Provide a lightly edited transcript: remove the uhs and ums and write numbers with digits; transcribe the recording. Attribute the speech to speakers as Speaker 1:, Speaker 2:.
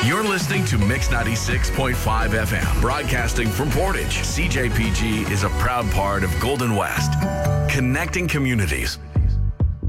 Speaker 1: You're listening to Mix 96.5 FM, broadcasting from Portage. CJPG is a proud part of Golden West, connecting communities.